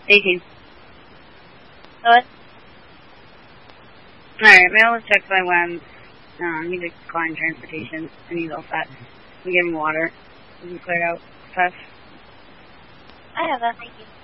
18. What? Alright, mail was checked by Wem. I need to decline transportation. I need all that. I'm getting water. We can clear out stuff. I have that, thank you.